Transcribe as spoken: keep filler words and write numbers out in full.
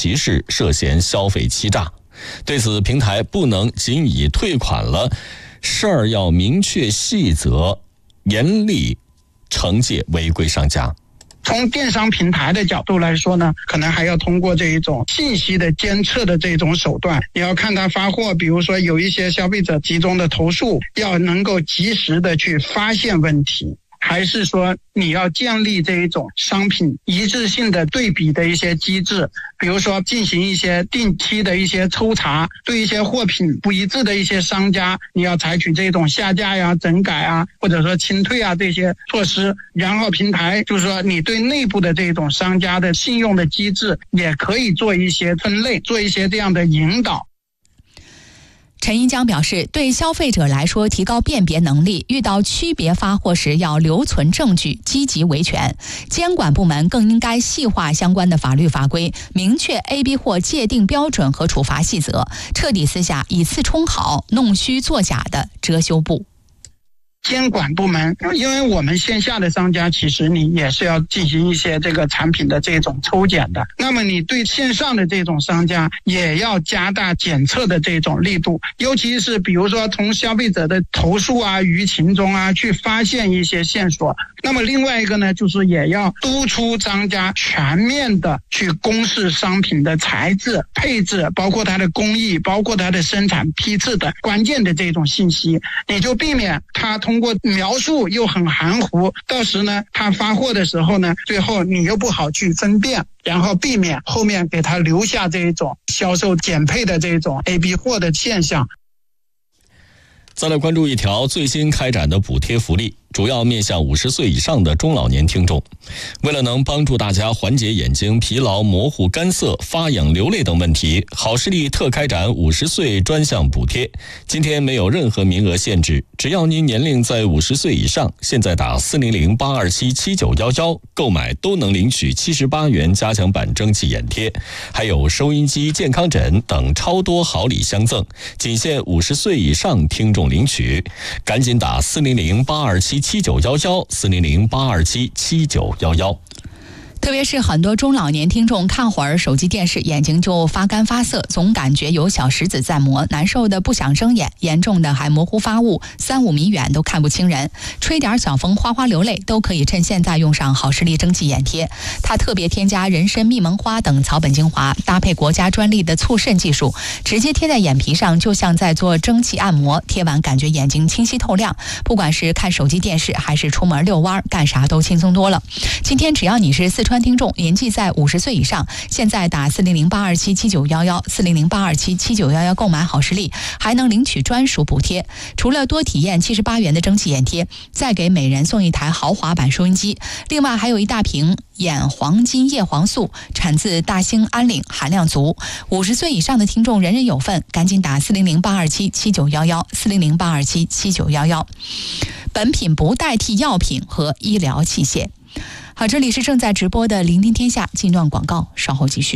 歧视，涉嫌消费欺诈。对此，平台不能仅以退款了事儿，要明确细则，严厉惩戒违规商家。 从电商平台的角度来说呢，可能还要通过这一种信息的监测的这种手段，你要看他发货，比如说有一些消费者集中的投诉，要能够及时的去发现问题，还是说你要建立这一种商品一致性的对比的一些机制，比如说进行一些定期的一些抽查，对一些货品不一致的一些商家，你要采取这种下架呀、整改啊，或者说清退啊这些措施。然后平台就是说你对内部的这种商家的信用的机制也可以做一些分类，做一些这样的引导。 陈一江表示，对消费者来说，提高辨别能力，遇到区别发货时要留存证据，积极维权。监管部门更应该细化相关的法律法规，明确 A B 货界定标准和处罚细则，彻底撕下以次充好、弄虚作假的遮羞布。 监管部门，因为我们线下的商家其实你也是要进行一些这个产品的这种抽检的，那么你对线上的这种商家也要加大检测的这种力度，尤其是比如说从消费者的投诉啊、舆情中啊去发现一些线索。那么另外一个呢，就是也要督促商家全面的去公示商品的材质、配置，包括它的工艺，包括它的生产批次的关键的这种信息，你就避免它通过描述又很含糊，到时呢他发货的时候呢，最后你又不好去分辨，然后避免后面给他留下这一种销售减配的这种 A B 货的现象。 再来关注一条最新开展的补贴福利，主要面向五十岁以上的中老年听众。为了能帮助大家缓解眼睛疲劳、模糊、干涩、发痒、流泪等问题，好视力特开展五十岁专项补贴。今天没有任何名额限制，只要您年龄在五十岁以上，现在打四零零八二七七九一一购买都能领取七十八元加强版蒸汽眼贴，还有收音机、健康枕等超多好礼相赠，仅限五十岁以上听众领取。赶紧打四零零八二七七九一一四零零八二七七九一一。 特别是很多中老年听众看会儿手机电视，眼睛就发干发涩，总感觉有小石子在磨，难受的不想睁眼，严重的还模糊发雾，三五米远都看不清人，吹点小风哗哗流泪，都可以趁现在用上好视力蒸汽眼贴。它特别添加人参、蜜蒙花等草本精华，搭配国家专利的促渗技术，直接贴在眼皮上，就像在做蒸汽按摩，贴完感觉眼睛清晰透亮，不管是看手机电视还是出门遛弯，干啥都轻松多了。今天只要你是四川听众，年纪在五十岁以上，现在打四零零八二七七九一一四零零八二七七九一一购买好视力，还能领取专属补贴。除了多体验七十八元的蒸汽眼贴，再给每人送一台豪华版收音机，另外还有一大瓶眼黄金叶黄素，产自大兴安岭，含量足。五十岁以上的听众人人有份，赶紧打四零零八二七七九一一四零零八二七七九一一。本品不代替药品和医疗器械。好，这里是正在直播的聆听天下，进段广告，稍后继续。